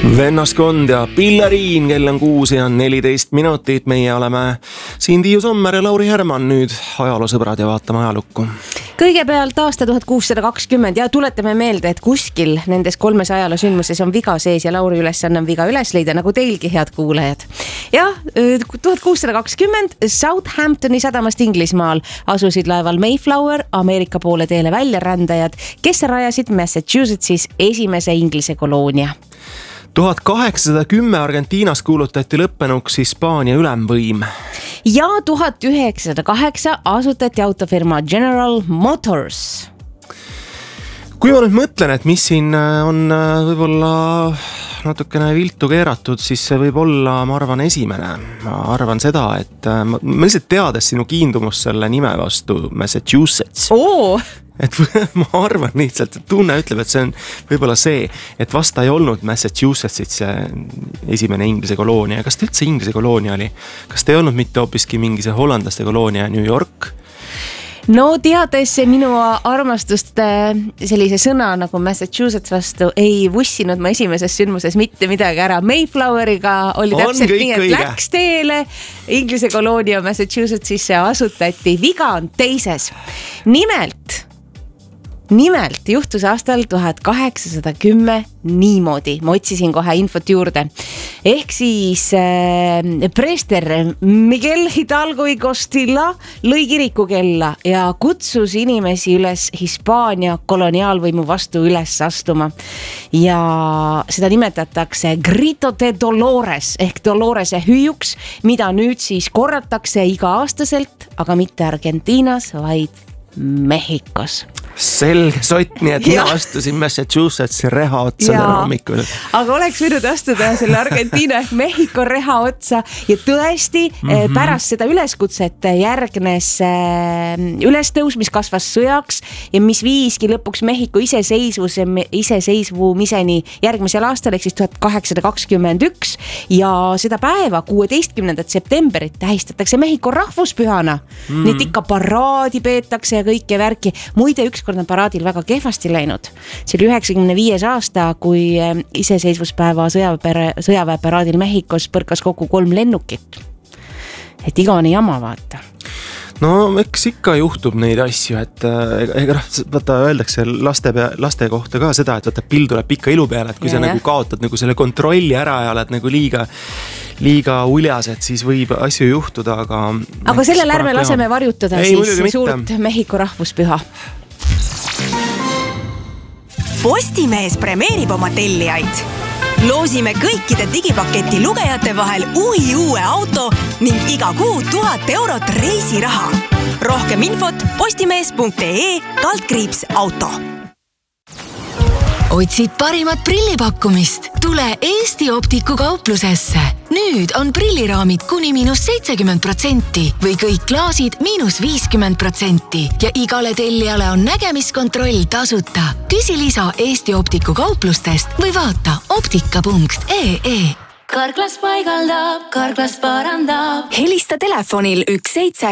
Vennaskond ja Pillariin, kell on 6 ja 14 minutit. Meie oleme siin Tiiu Sommer ja Lauri Herman, nüüd ajaloosõbrad ja vaatame ajalukku. Kõigepealt aasta 1620 ja tuletame meelde, et kuskil nendes 3 ajaloosündmuses on viga sees ja Lauri ülesanne on viga üles leida, nagu teilgi, head kuulajad. Ja 1620 Southamptoni sadamast Inglismaal asusid laeval Mayflower Ameerika poole teele väljarändajad, kes rajasid Massachusettsis esimese Inglise koloonia. 1810 Argentiinas kuulutati lõppenuks Hispaania ülemvõim. Ja 1908 asutati autofirma General Motors. Kui ma nüüd mõtlen, et mis siin on võib-olla natukene viltu keeratud, siis see võib olla, ma arvan, esimene. Ma arvan seda, et ma lihtsalt teades sinu kiindumust selle nime vastu Massachusetts. Et ma arvan lihtsalt, et tunne ütleb, et see on võib-olla see, et vasta ei olnud Massachusetts see esimene Inglise koloonia. Kas ta üldse Inglise koloonia oli? Kas ta ei olnud mitte hoopiski mingi see hollandlaste koloonia New York? No teades minu armastust sellise sõna nagu Massachusetts vastu ei vussinud ma esimeses sündmuses mitte midagi ära. Mayfloweriga oli täpselt nii, et läks teele. Inglise koloonia Massachusettsisse asutati. Viga on teises. Nimelt juhtus aastal 1810 niimoodi. Ma otsisin kohe infot juurde. Ehk siis preester Miguel Hidalgo y Costilla lõi kirikukella ja kutsus inimesi üles Hispaania koloniaalvõimu vastu üles astuma. Ja seda nimetatakse Grito de Dolores ehk Dolorese hüüuks, mida nüüd siis korratakse iga-aastaselt, aga mitte Argentiinas, vaid Mehhikos. Selge sott, nii et mina astusin Massachusettsi reha otsa täna hommikul. Aga oleks võinud astuda selle Argentiina ehk Mehhiko reha otsa ja tõesti pärast seda üleskutset järgnes ülestõus, mis kasvas sõjaks ja mis viiski lõpuks Mehhiko iseseisvumiseni järgmisel aastal ehk siis 1821 ja seda päeva 16. septemberit tähistatakse Mehhiko rahvuspühana. Nii et ikka paraadi peetakse ja kõike värki. Muide, ükskord on paraadil väga kehvasti läinud. See oli 95. aasta, kui iseseisvuspäeva sõjaväe paraadil Mehhikos põrkas kokku 3 lennukit. Et igavene jama vaata. No eks ikka juhtub neid asju, et vaata öeldakse laste kohta ka seda, et vaata pill tuleb pikka ilu peale, et kui sa nagu kaotad nagu selle kontrolli ära ja oled nagu liiga uljas, et siis võib asju juhtuda, aga sellel ärme laseme varjutada siis suurt Mehhiko rahvuspüha. Postimees premeerib oma tellijaid. Loosime kõikide digipaketi lugejate vahel uue auto ning iga kuu 1000 eurot reisiraha. Rohkem infot postimees.ee/auto. Otsid parimat prillipakkumist? Tule Eesti Optiku kauplusesse. Nüüd on prilliraamid kuni -70% või kõik klaasid -50% ja igale tellijale on nägemiskontroll tasuta. Küsi lisa Eesti Optiku kauplustest või vaata optika.ee. Karklas paigaldab, Karklas parandab. Helista telefonil 17